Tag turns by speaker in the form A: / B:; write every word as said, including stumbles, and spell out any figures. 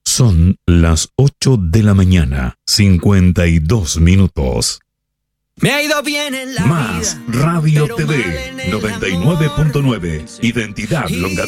A: Son las ocho de la mañana, cincuenta y dos minutos.
B: Me ha ido bien en la
A: Más
B: vida,
A: Radio
B: pero
A: T
B: mal
A: V
B: en el
A: noventa y nueve punto nueve.
B: amor.
A: Identidad
B: Y
A: Longaví.